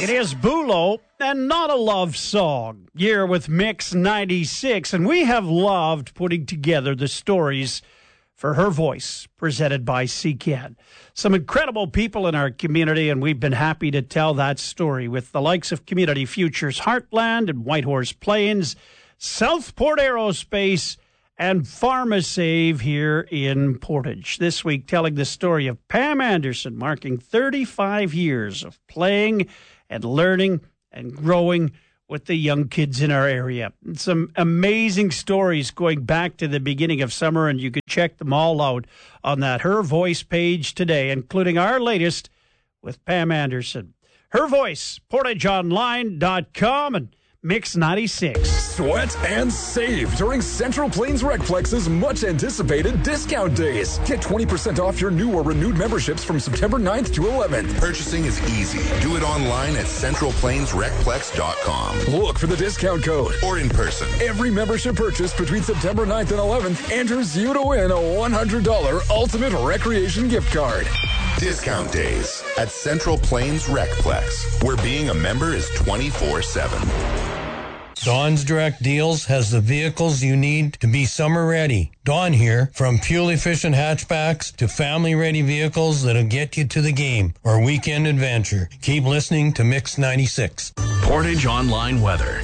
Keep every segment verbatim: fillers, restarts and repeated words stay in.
It is Bulo and not a love song. Year with Mix ninety-six, and we have loved putting together the stories for Her Voice, presented by C C A D. Some incredible people in our community, and we've been happy to tell that story with the likes of Community Futures Heartland and Whitehorse Plains, Southport Aerospace, and PharmaSave here in Portage. This week, telling the story of Pam Anderson, marking thirty-five years of playing and learning and growing with the young kids in our area. Some amazing stories going back to the beginning of summer, and you can check them all out on that Her Voice page today, including our latest with Pam Anderson. Her Voice, portage online dot com and Mix ninety-six. Sweat and save during Central Plains Recplex's much-anticipated discount days. Get twenty percent off your new or renewed memberships from September ninth to eleventh. Purchasing is easy. Do it online at central plains recplex dot com. Look for the discount code. Or in person. Every membership purchase between September ninth and eleventh enters you to win a one hundred dollars Ultimate Recreation gift card. Discount days at Central Plains Recplex, where being a member is twenty-four seven. Dawn's Direct Deals has the vehicles you need to be summer ready. Dawn here, from fuel-efficient hatchbacks to family-ready vehicles that'll get you to the game or weekend adventure. Keep listening to Mix ninety-six. Portage Online Weather.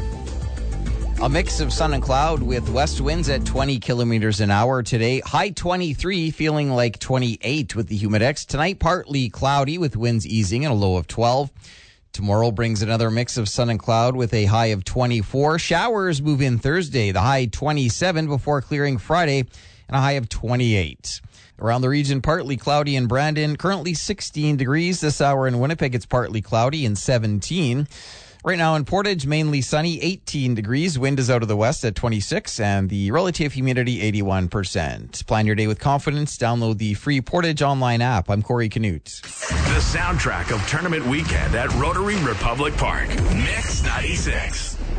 A mix of sun and cloud with west winds at twenty kilometers an hour today. High twenty-three, feeling like twenty-eight with the humidex. Tonight, partly cloudy with winds easing and a low of twelve. Tomorrow brings another mix of sun and cloud with a high of twenty-four. Showers move in Thursday, the high twenty-seven before clearing Friday and a high of twenty-eight. Around the region, partly cloudy in Brandon, currently sixteen degrees. This hour in Winnipeg, it's partly cloudy and seventeen. Right now in Portage, mainly sunny, eighteen degrees. Wind is out of the west at twenty-six, and the relative humidity, eighty-one percent. Plan your day with confidence. Download the free Portage Online app. I'm Corey Canute. The soundtrack of Tournament Weekend at Rotary Republic Park. Mix ninety-six.